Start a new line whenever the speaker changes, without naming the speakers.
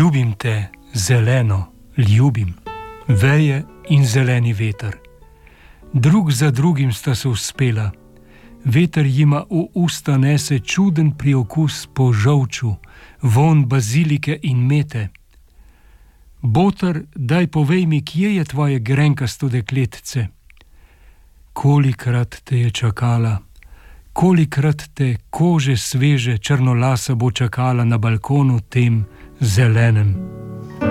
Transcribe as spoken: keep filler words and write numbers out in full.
Ljubim te, zeleno, ljubim, veje in zeleni veter. Drug za drugim sta se uspela. Veter jima v usta nese čuden priokus po žolču, von bazilike in mete. Boter, daj povej mi, kje je tvoje grenkasto dekletce? Kolikrat te je čakala, kolikrat te kože sveže črnolasa bo čakala na balkonu tem zelenem.